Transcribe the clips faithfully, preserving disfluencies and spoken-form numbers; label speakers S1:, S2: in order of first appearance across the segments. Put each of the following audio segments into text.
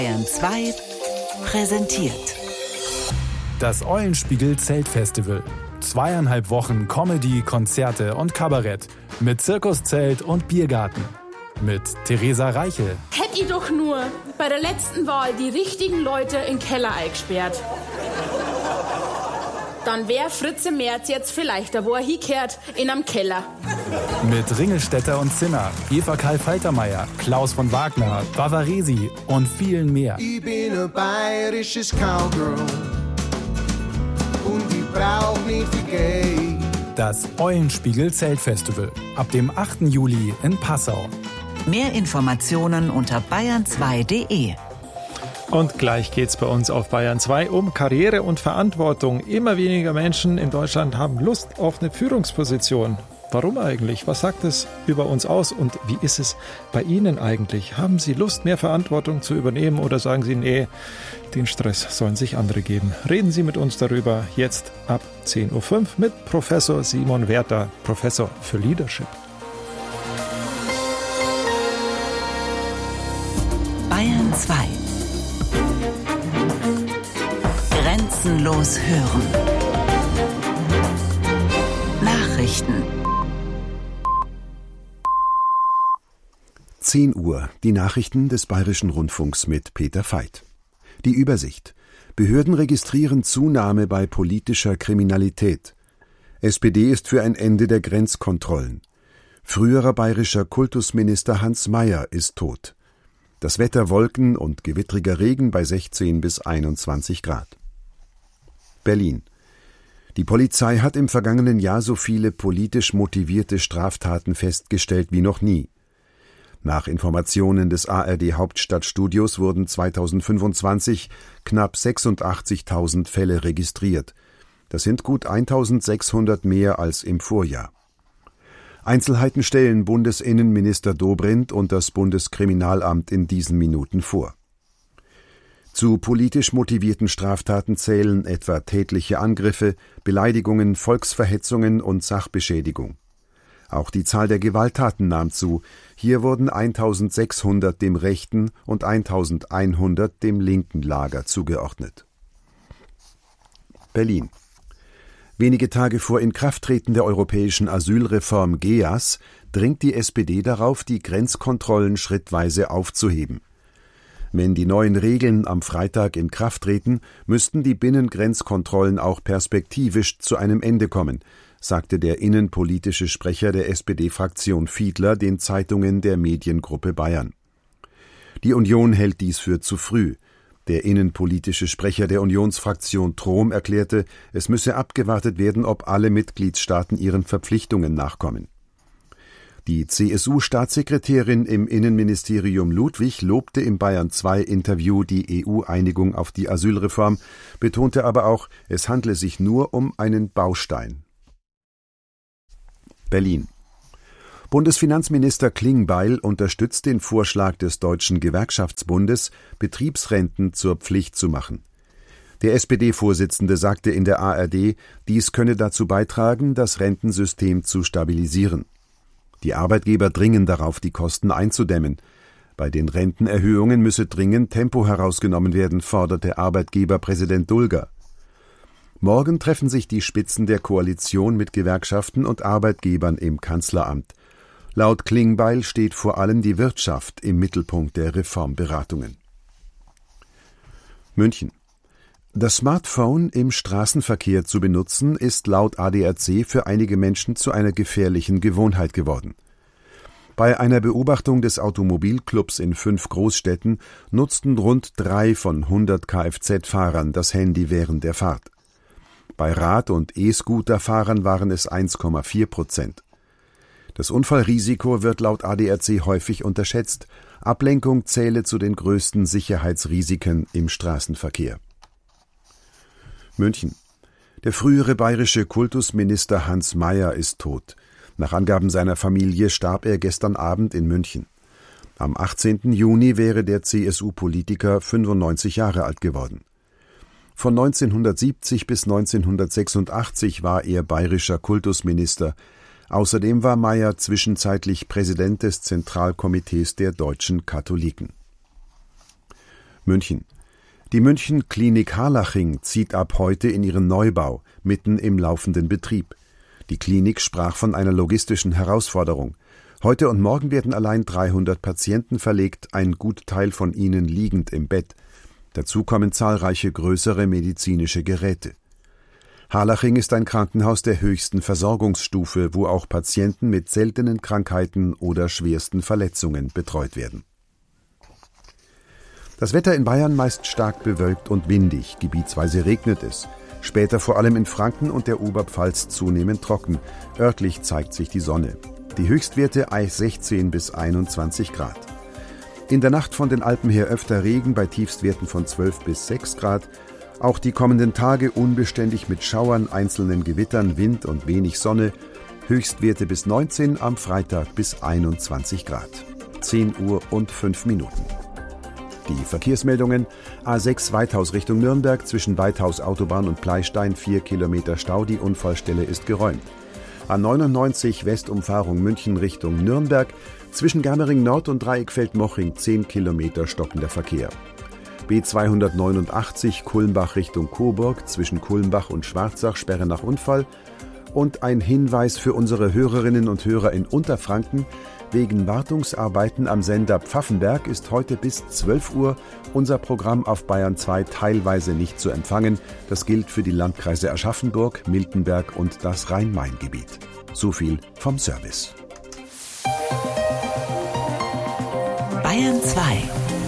S1: Bayern zwei präsentiert
S2: das Eulenspiegel Zeltfestival. Zweieinhalb Wochen Comedy, Konzerte und Kabarett mit Zirkuszelt und Biergarten. Mit Theresa Reichel.
S3: Hätt ich doch nur bei der letzten Wahl die richtigen Leute in den Keller eingesperrt. Dann wär Fritze Merz jetzt vielleicht da, wo er hingehört, in einem Keller.
S2: Mit Ringelstetter und Zinner, Eva Karl-Faltermeier, Klaus von Wagner, Bavaresi und vielen mehr.
S4: Ich bin ein bayerisches Cowgirl und ich brauch nicht viel Geld.
S2: Das Eulenspiegel Zeltfestival. Ab dem achten Juli in Passau.
S1: Mehr Informationen unter bayern zwei punkt de.
S5: Und gleich geht's bei uns auf Bayern zwei um Karriere und Verantwortung. Immer weniger Menschen in Deutschland haben Lust auf eine Führungsposition. Warum eigentlich? Was sagt es über uns aus? Und wie ist es bei Ihnen eigentlich? Haben Sie Lust, mehr Verantwortung zu übernehmen oder sagen Sie, nee, den Stress sollen sich andere geben? Reden Sie mit uns darüber jetzt ab zehn Uhr fünf mit Professor Simon Werther, Professor für Leadership.
S1: Bayern zwei. Grenzenlos hören. Nachrichten.
S6: zehn Uhr. Die Nachrichten des Bayerischen Rundfunks mit Peter Veit. Die Übersicht. Behörden registrieren Zunahme bei politischer Kriminalität. S P D ist für ein Ende der Grenzkontrollen. Früherer bayerischer Kultusminister Hans Mayer ist tot. Das Wetter Wolken und gewittriger Regen bei sechzehn bis einundzwanzig Grad. Berlin. Die Polizei hat im vergangenen Jahr so viele politisch motivierte Straftaten festgestellt wie noch nie. Nach Informationen des A R D-Hauptstadtstudios wurden zweitausendfünfundzwanzig knapp sechsundachtzigtausend Fälle registriert. Das sind gut eintausendsechshundert mehr als im Vorjahr. Einzelheiten stellen Bundesinnenminister Dobrindt und das Bundeskriminalamt in diesen Minuten vor. Zu politisch motivierten Straftaten zählen etwa tätliche Angriffe, Beleidigungen, Volksverhetzungen und Sachbeschädigung. Auch die Zahl der Gewalttaten nahm zu. Hier wurden eintausendsechshundert dem rechten und eintausendeinhundert dem linken Lager zugeordnet. Berlin. Wenige Tage vor Inkrafttreten der europäischen Asylreform G E A S dringt die S P D darauf, die Grenzkontrollen schrittweise aufzuheben. Wenn die neuen Regeln am Freitag in Kraft treten, müssten die Binnengrenzkontrollen auch perspektivisch zu einem Ende kommen, sagte der innenpolitische Sprecher der S P D-Fraktion Fiedler den Zeitungen der Mediengruppe Bayern. Die Union hält dies für zu früh. Der innenpolitische Sprecher der Unionsfraktion Trom erklärte, es müsse abgewartet werden, ob alle Mitgliedstaaten ihren Verpflichtungen nachkommen. Die C S U-Staatssekretärin im Innenministerium Ludwig lobte im Bayern zwei Interview die E U-Einigung auf die Asylreform, betonte aber auch, es handle sich nur um einen Baustein. Berlin. Bundesfinanzminister Klingbeil unterstützt den Vorschlag des Deutschen Gewerkschaftsbundes, Betriebsrenten zur Pflicht zu machen. Der S P D-Vorsitzende sagte in der A R D, dies könne dazu beitragen, das Rentensystem zu stabilisieren. Die Arbeitgeber dringen darauf, die Kosten einzudämmen. Bei den Rentenerhöhungen müsse dringend Tempo herausgenommen werden, forderte Arbeitgeberpräsident Dulger. Morgen treffen sich die Spitzen der Koalition mit Gewerkschaften und Arbeitgebern im Kanzleramt. Laut Klingbeil steht vor allem die Wirtschaft im Mittelpunkt der Reformberatungen. München. Das Smartphone im Straßenverkehr zu benutzen, ist laut A D A C für einige Menschen zu einer gefährlichen Gewohnheit geworden. Bei einer Beobachtung des Automobilclubs in fünf Großstädten nutzten rund drei von hundert Kfz-Fahrern das Handy während der Fahrt. Bei Rad- und E-Scooter-Fahrern waren es eins Komma vier Prozent. Das Unfallrisiko wird laut A D A C häufig unterschätzt. Ablenkung zähle zu den größten Sicherheitsrisiken im Straßenverkehr. München. Der frühere bayerische Kultusminister Hans Mayer ist tot. Nach Angaben seiner Familie starb er gestern Abend in München. Am achtzehnten Juni wäre der C S U-Politiker fünfundneunzig Jahre alt geworden. Von neunzehnhundertsiebzig bis neunzehnhundertsechsundachtzig war er bayerischer Kultusminister. Außerdem war Mayer zwischenzeitlich Präsident des Zentralkomitees der deutschen Katholiken. München. Die München Klinik Harlaching zieht ab heute in ihren Neubau, mitten im laufenden Betrieb. Die Klinik sprach von einer logistischen Herausforderung. Heute und morgen werden allein dreihundert Patienten verlegt, ein Gutteil von ihnen liegend im Bett. Dazu kommen zahlreiche größere medizinische Geräte. Harlaching ist ein Krankenhaus der höchsten Versorgungsstufe, wo auch Patienten mit seltenen Krankheiten oder schwersten Verletzungen betreut werden. Das Wetter in Bayern meist stark bewölkt und windig, gebietsweise regnet es. Später vor allem in Franken und der Oberpfalz zunehmend trocken. Örtlich zeigt sich die Sonne. Die Höchstwerte sechzehn bis einundzwanzig Grad. In der Nacht von den Alpen her öfter Regen bei Tiefstwerten von zwölf bis sechs Grad. Auch die kommenden Tage unbeständig mit Schauern, einzelnen Gewittern, Wind und wenig Sonne. Höchstwerte bis neunzehn, am Freitag bis einundzwanzig Grad. zehn Uhr und fünf Minuten. Die Verkehrsmeldungen: A sechs Weithaus Richtung Nürnberg, zwischen Weithaus Autobahn und Pleistein vier Kilometer Stau, die Unfallstelle ist geräumt. A neunundneunzig Westumfahrung München Richtung Nürnberg, zwischen Germering Nord und Dreieckfeld-Moching zehn Kilometer stockender Verkehr. B zweihundertneunundachtzig Kulmbach Richtung Coburg, zwischen Kulmbach und Schwarzach Sperre nach Unfall. Und ein Hinweis für unsere Hörerinnen und Hörer in Unterfranken: Wegen Wartungsarbeiten am Sender Pfaffenberg ist heute bis zwölf Uhr unser Programm auf Bayern zwei teilweise nicht zu empfangen. Das gilt für die Landkreise Aschaffenburg, Miltenberg und das Rhein-Main-Gebiet. So viel vom Service.
S1: Bayern zwei.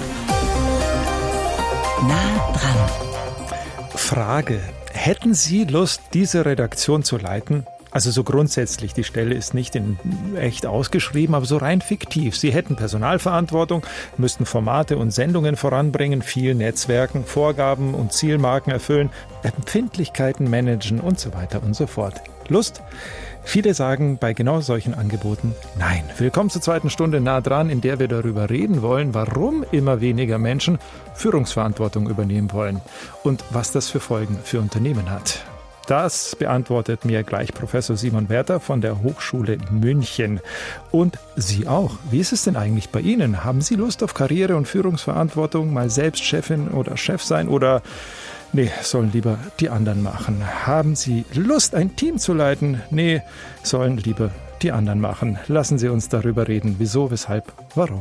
S1: Nah dran.
S5: Frage: Hätten Sie Lust, diese Redaktion zu leiten? Also so grundsätzlich, die Stelle ist nicht in echt ausgeschrieben, aber so rein fiktiv. Sie hätten Personalverantwortung, müssten Formate und Sendungen voranbringen, viel Netzwerken, Vorgaben und Zielmarken erfüllen, Empfindlichkeiten managen und so weiter und so fort. Lust? Viele sagen bei genau solchen Angeboten nein. Willkommen zur zweiten Stunde Nah dran, in der wir darüber reden wollen, warum immer weniger Menschen Führungsverantwortung übernehmen wollen und was das für Folgen für Unternehmen hat. Das beantwortet mir gleich Professor Simon Werther von der Hochschule München. Und Sie auch. Wie ist es denn eigentlich bei Ihnen? Haben Sie Lust auf Karriere und Führungsverantwortung, mal selbst Chefin oder Chef sein oder nee, sollen lieber die anderen machen? Haben Sie Lust, ein Team zu leiten? Nee, sollen lieber die anderen machen. Lassen Sie uns darüber reden. Wieso, weshalb, warum?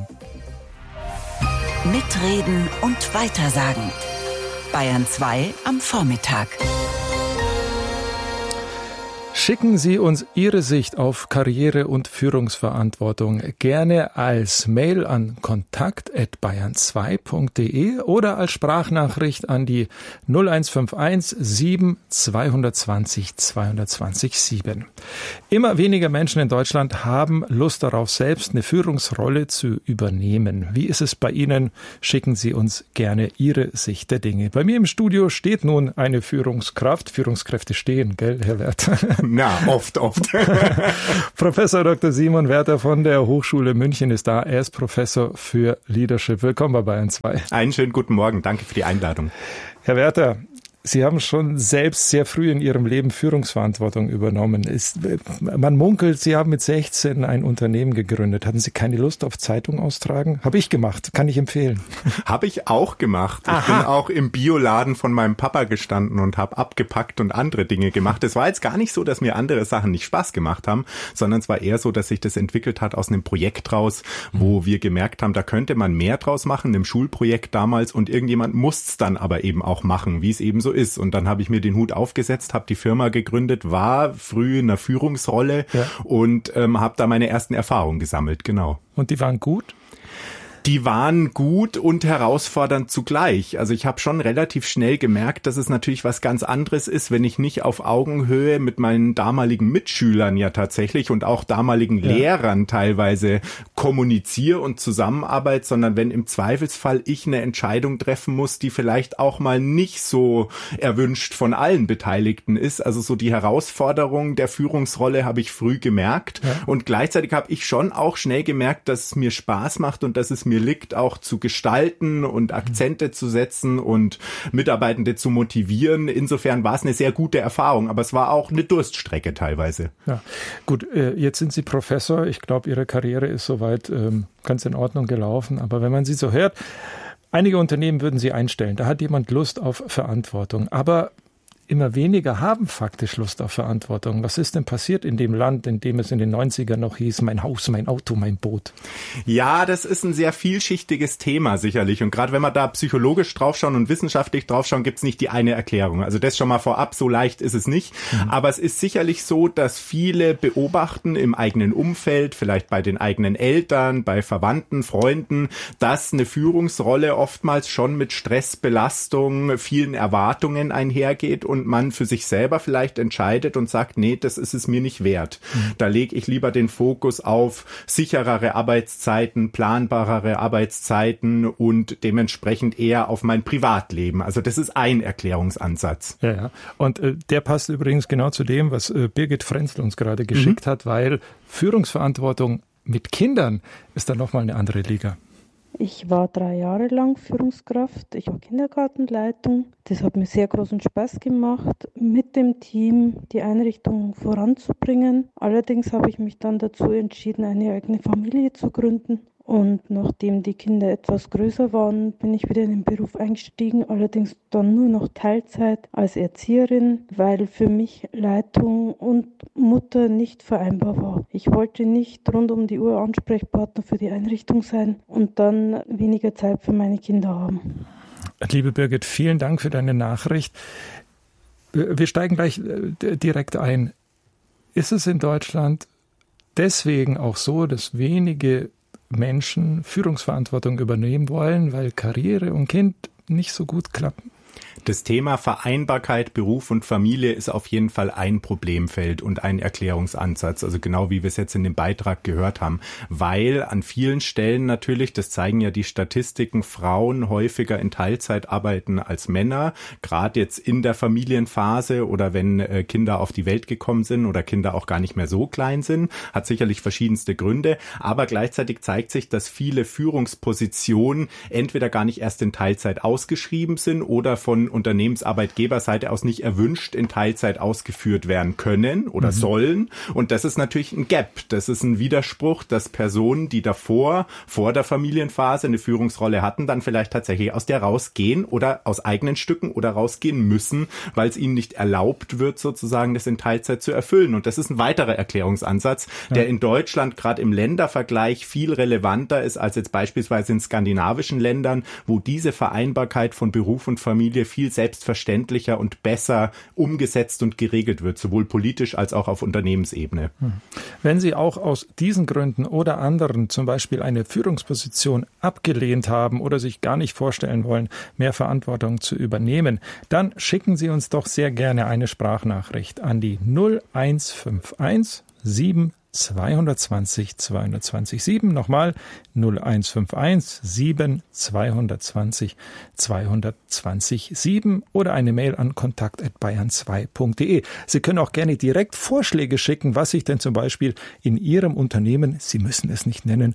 S1: Mitreden und weitersagen. Bayern zwei am Vormittag.
S5: Schicken Sie uns Ihre Sicht auf Karriere und Führungsverantwortung gerne als Mail an kontakt at bayern zwei punkt de oder als Sprachnachricht an die null eins fünf eins sieben zwei zwei null zwei zwei null sieben. Immer weniger Menschen in Deutschland haben Lust darauf, selbst eine Führungsrolle zu übernehmen. Wie ist es bei Ihnen? Schicken Sie uns gerne Ihre Sicht der Dinge. Bei mir im Studio steht nun eine Führungskraft. Führungskräfte stehen, gell, Herr Werther?
S7: Na, oft, oft.
S5: Professor Doktor Simon Werther von der Hochschule München ist da. Er ist Professor für Leadership. Willkommen bei Bayern zwei.
S7: Einen schönen guten Morgen. Danke für die Einladung.
S5: Herr Werther, Sie haben schon selbst sehr früh in Ihrem Leben Führungsverantwortung übernommen. Ist, man munkelt, Sie haben mit sechzehn ein Unternehmen gegründet. Hatten Sie keine Lust auf Zeitung austragen? Habe ich gemacht, kann ich empfehlen.
S7: Habe ich auch gemacht. Aha. Ich bin auch im Bioladen von meinem Papa gestanden und habe abgepackt und andere Dinge gemacht. Es war jetzt gar nicht so, dass mir andere Sachen nicht Spaß gemacht haben, sondern es war eher so, dass sich das entwickelt hat aus einem Projekt raus, wo wir gemerkt haben, da könnte man mehr draus machen, einem Schulprojekt damals, und irgendjemand muss es dann aber eben auch machen, wie es eben so ist. Und dann habe ich mir den Hut aufgesetzt, habe die Firma gegründet, war früh in einer Führungsrolle, ja, und ähm, habe da meine ersten Erfahrungen gesammelt, genau.
S5: Und die waren gut?
S7: Die waren gut und herausfordernd zugleich. Also ich habe schon relativ schnell gemerkt, dass es natürlich was ganz anderes ist, wenn ich nicht auf Augenhöhe mit meinen damaligen Mitschülern ja tatsächlich und auch damaligen ja. Lehrern teilweise kommuniziere und zusammenarbeite, sondern wenn im Zweifelsfall ich eine Entscheidung treffen muss, die vielleicht auch mal nicht so erwünscht von allen Beteiligten ist. Also so die Herausforderung der Führungsrolle habe ich früh gemerkt, ja. und gleichzeitig habe ich schon auch schnell gemerkt, dass es mir Spaß macht und dass es mir liegt, auch zu gestalten und Akzente zu setzen und Mitarbeitende zu motivieren. Insofern war es eine sehr gute Erfahrung, aber es war auch eine Durststrecke teilweise.
S5: Ja, gut, jetzt sind Sie Professor. Ich glaube, Ihre Karriere ist soweit ähm, ganz in Ordnung gelaufen. Aber wenn man Sie so hört, Einige Unternehmen würden sie einstellen. Da hat jemand Lust auf Verantwortung. Aber immer weniger haben faktisch Lust auf Verantwortung. Was ist denn passiert in dem Land, in dem es in den neunzigern noch hieß, mein Haus, mein Auto, mein Boot?
S7: Ja, das ist ein sehr vielschichtiges Thema sicherlich. Und gerade wenn wir da psychologisch draufschauen und wissenschaftlich draufschauen, gibt's nicht die eine Erklärung. Also das schon mal vorab, so leicht ist es nicht. Mhm. Aber es ist sicherlich so, dass viele beobachten im eigenen Umfeld, vielleicht bei den eigenen Eltern, bei Verwandten, Freunden, dass eine Führungsrolle oftmals schon mit Stress, Belastung, vielen Erwartungen einhergeht und und man für sich selber vielleicht entscheidet und sagt, nee, das ist es mir nicht wert. Mhm. Da lege ich lieber den Fokus auf sicherere Arbeitszeiten, planbarere Arbeitszeiten und dementsprechend eher auf mein Privatleben. Also das ist ein Erklärungsansatz.
S5: Ja, ja. Und äh, der passt übrigens genau zu dem, was äh, Birgit Frenzl uns gerade geschickt mhm. hat, weil Führungsverantwortung mit Kindern ist dann nochmal eine andere Liga.
S8: Ich war drei Jahre lang Führungskraft. Ich war Kindergartenleitung. Das hat mir sehr großen Spaß gemacht, mit dem Team die Einrichtung voranzubringen. Allerdings habe ich mich dann dazu entschieden, eine eigene Familie zu gründen. Und nachdem die Kinder etwas größer waren, bin ich wieder in den Beruf eingestiegen, allerdings dann nur noch Teilzeit als Erzieherin, weil für mich Leitung und Mutter nicht vereinbar war. Ich wollte nicht rund um die Uhr Ansprechpartner für die Einrichtung sein und dann weniger Zeit für meine Kinder haben.
S5: Liebe Birgit, vielen Dank für deine Nachricht. Wir steigen gleich direkt ein. Ist es in Deutschland deswegen auch so, dass wenige Menschen Führungsverantwortung übernehmen wollen, weil Karriere und Kind nicht so gut klappen?
S7: Das Thema Vereinbarkeit, Beruf und Familie ist auf jeden Fall ein Problemfeld und ein Erklärungsansatz, also genau wie wir es jetzt in dem Beitrag gehört haben, weil an vielen Stellen natürlich, das zeigen ja die Statistiken, Frauen häufiger in Teilzeit arbeiten als Männer, gerade jetzt in der Familienphase oder wenn äh, Kinder auf die Welt gekommen sind oder Kinder auch gar nicht mehr so klein sind, hat sicherlich verschiedenste Gründe, aber gleichzeitig zeigt sich, dass viele Führungspositionen entweder gar nicht erst in Teilzeit ausgeschrieben sind oder von Unternehmensarbeitgeberseite aus nicht erwünscht in Teilzeit ausgeführt werden können oder mhm. sollen. Und das ist natürlich ein Gap. Das ist ein Widerspruch, dass Personen, die davor, vor der Familienphase eine Führungsrolle hatten, dann vielleicht tatsächlich aus der rausgehen oder aus eigenen Stücken oder rausgehen müssen, weil es ihnen nicht erlaubt wird, sozusagen das in Teilzeit zu erfüllen. Und das ist ein weiterer Erklärungsansatz, ja. der in Deutschland gerade im Ländervergleich viel relevanter ist als jetzt beispielsweise in skandinavischen Ländern, wo diese Vereinbarkeit von Beruf und Familie viel selbstverständlicher und besser umgesetzt und geregelt wird, sowohl politisch als auch auf Unternehmensebene.
S5: Wenn Sie auch aus diesen Gründen oder anderen zum Beispiel eine Führungsposition abgelehnt haben oder sich gar nicht vorstellen wollen, mehr Verantwortung zu übernehmen, dann schicken Sie uns doch sehr gerne eine Sprachnachricht an die null eins fünf eins sieben zweihundertzwanzig zweihundertzwanzig sieben. Nochmal null eins fünf eins sieben zweihundertzwanzig zweihundertzwanzig sieben oder eine Mail an kontakt at bayern zwei punkt de. Sie können auch gerne direkt Vorschläge schicken, was sich denn zum Beispiel in Ihrem Unternehmen, Sie müssen es nicht nennen,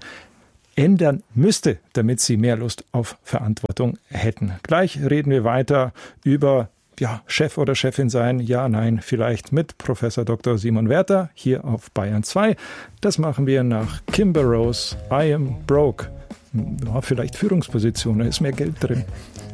S5: ändern müsste, damit Sie mehr Lust auf Verantwortung hätten. Gleich reden wir weiter über Ja, Chef oder Chefin sein, ja, nein, vielleicht mit Professor Doktor Simon Werther hier auf Bayern zwei. Das machen wir nach Kimber Rose, I Am Broke. Ja, vielleicht Führungsposition, da ist mehr Geld drin.